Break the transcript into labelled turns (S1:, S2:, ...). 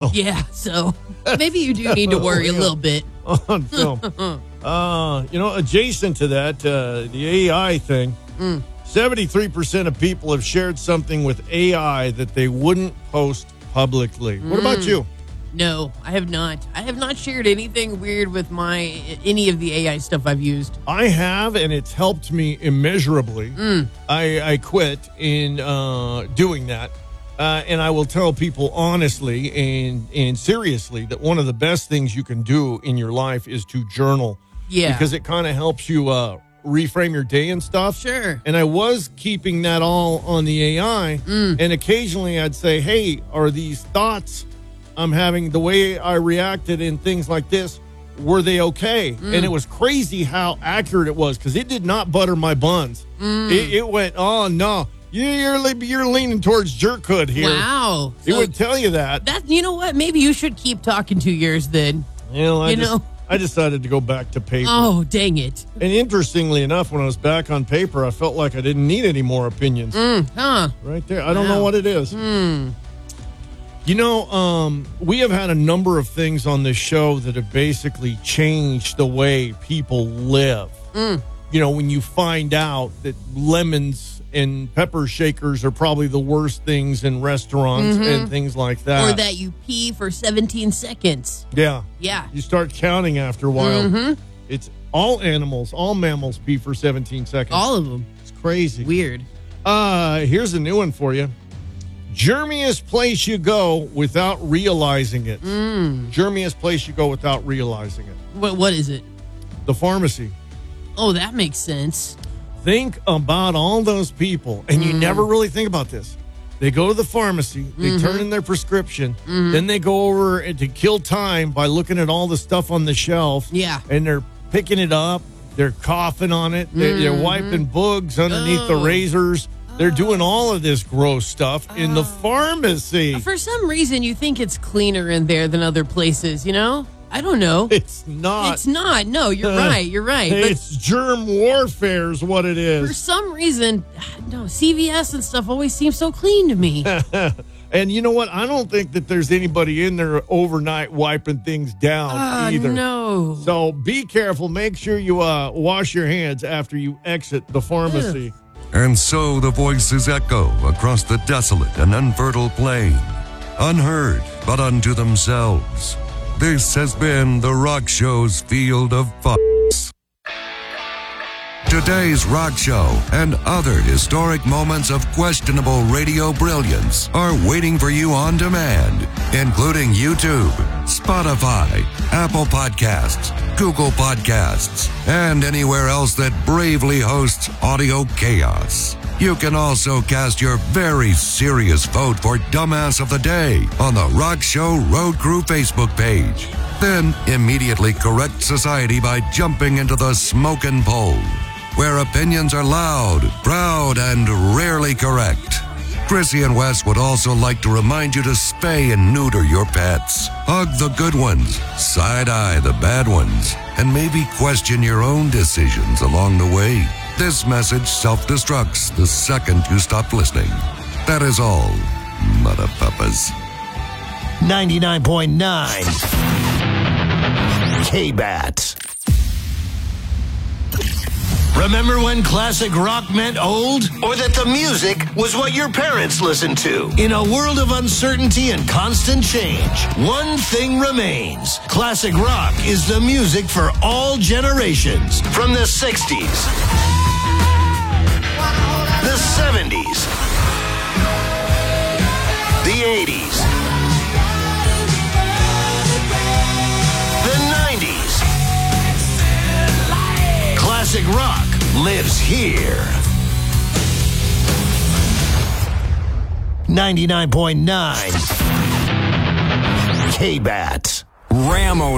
S1: real.
S2: Yeah, so maybe you do need to worry a little bit.
S1: On film. Adjacent to that, the AI thing, 73% of people have shared something with AI that they wouldn't post publicly. What about you?
S2: No, I have not. I have not shared anything weird with any of the AI stuff I've used.
S1: I have, and it's helped me immeasurably. I quit in doing that. And I will tell people honestly and seriously that one of the best things you can do in your life is to journal.
S2: Yeah.
S1: Because it kind of helps you reframe your day and stuff.
S2: Sure.
S1: And I was keeping that all on the AI. And occasionally I'd say, hey, are these thoughts I'm having, the way I reacted and things like this, were they okay? And it was crazy how accurate it was because it did not butter my buns. It went, oh, no. You're leaning towards jerkhood here.
S2: Wow.
S1: It would tell you that.
S2: You know what? Maybe you should keep talking to yours then.
S1: I decided to go back to paper.
S2: Oh, dang it.
S1: And interestingly enough, when I was back on paper, I felt like I didn't need any more opinions. Right there. I don't know what it is. We have had a number of things on this show that have basically changed the way people live. When you find out that lemons and pepper shakers are probably the worst things in restaurants and things like that.
S2: Or that you pee for 17 seconds.
S1: Yeah.
S2: Yeah.
S1: You start counting after a while. It's all mammals pee for 17 seconds.
S2: All of them.
S1: It's crazy.
S2: Weird.
S1: Here's a new one for you. Germiest place you go without realizing it. Germiest place you go without realizing it.
S2: What is it?
S1: The pharmacy.
S2: Oh, that makes sense.
S1: Think about all those people, and you never really think about this. They go to the pharmacy, they turn in their prescription, then they go over to kill time by looking at all the stuff on the shelf.
S2: Yeah.
S1: And they're picking it up, they're coughing on it, they're wiping bugs underneath the razors. They're doing all of this gross stuff in the pharmacy.
S2: For some reason, you think it's cleaner in there than other places, I don't know.
S1: It's not.
S2: It's not. No, you're right. You're right.
S1: It's germ warfare is what it is.
S2: For some reason, no, CVS and stuff always seems so clean to me.
S1: And you know what? I don't think that there's anybody in there overnight wiping things down either.
S2: No.
S1: So be careful. Make sure you wash your hands after you exit the pharmacy.
S3: And so the voices echo across the desolate and unfertile plain, unheard but unto themselves. This has been the Rock Show's Field of Fucks. Today's Rock Show and other historic moments of questionable radio brilliance are waiting for you on demand, including YouTube, Spotify, Apple Podcasts, Google Podcasts, and anywhere else that bravely hosts audio chaos. You can also cast your very serious vote for Dumbass of the Day on the Rock Show Road Crew Facebook page. Then immediately correct society by jumping into the smokin' poll, where opinions are loud, proud, and rarely correct. Chrissy and Wes would also like to remind you to spay and neuter your pets. Hug the good ones, side-eye the bad ones, and maybe question your own decisions along the way. This message self-destructs the second you stop listening. That is all, motherpuppers.
S4: 99.9 K-Bat. Remember when classic rock meant old? Or that the music was what your parents listened to? In a world of uncertainty and constant change, one thing remains. Classic rock is the music for all generations. From the 60s, the 70s, the 80s, the 90s. Classic rock lives here. 99.9 K-Bat.
S5: Ram